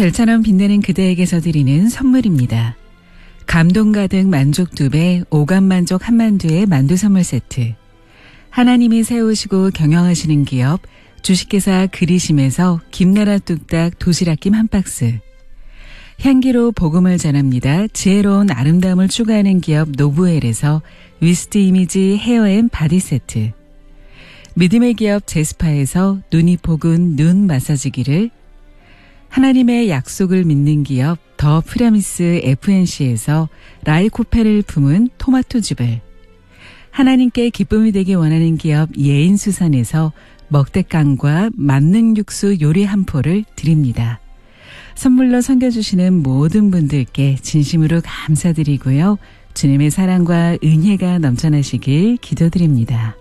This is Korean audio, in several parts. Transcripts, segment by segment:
별처럼 빛나는 그대에게서 드리는 선물입니다. 감동 가득 만족 2배, 오감 만족 한만두의 만두 선물 세트. 하나님이 세우시고 경영하시는 기업 주식회사 그리심에서 김나라 뚝딱 도시락김 한 박스. 향기로 복음을 전합니다. 지혜로운 아름다움을 추구하는 기업 노브웰에서 위스트 이미지 헤어앤 바디 세트. 믿음의 기업 제스파에서 눈이 포근 눈 마사지기를, 하나님의 약속을 믿는 기업 더 프라미스 FNC에서 라이코페를 품은 토마토즙을, 하나님께 기쁨이 되기 원하는 기업 예인수산에서 먹대깡과 만능 육수 요리 한 포를 드립니다. 선물로 섬겨주시는 모든 분들께 진심으로 감사드리고요. 주님의 사랑과 은혜가 넘쳐나시길 기도드립니다.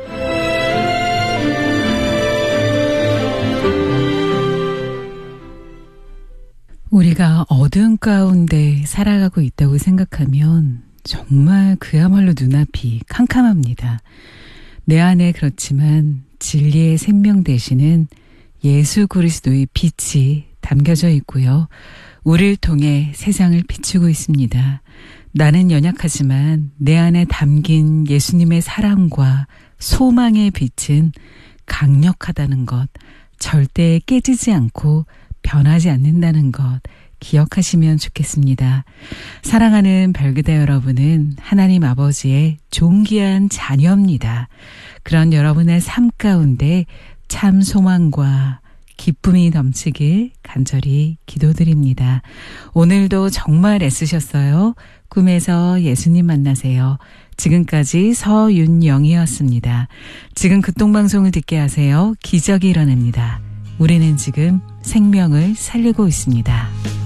우리가 어두운 가운데 살아가고 있다고 생각하면 정말 그야말로 눈앞이 캄캄합니다. 내 안에 그렇지만 진리의 생명 되시는 예수 그리스도의 빛이 담겨져 있고요. 우리를 통해 세상을 비추고 있습니다. 나는 연약하지만 내 안에 담긴 예수님의 사랑과 소망의 빛은 강력하다는 것, 절대 깨지지 않고 변하지 않는다는 것 기억하시면 좋겠습니다. 사랑하는 별그대 여러분은 하나님 아버지의 존귀한 자녀입니다. 그런 여러분의 삶 가운데 참 소망과 기쁨이 넘치길 간절히 기도드립니다. 오늘도 정말 애쓰셨어요. 꿈에서 예수님 만나세요. 지금까지 서윤영이었습니다. 지금 극동방송을 듣게 하세요. 기적이 일어납니다. 우리는 지금 생명을 살리고 있습니다.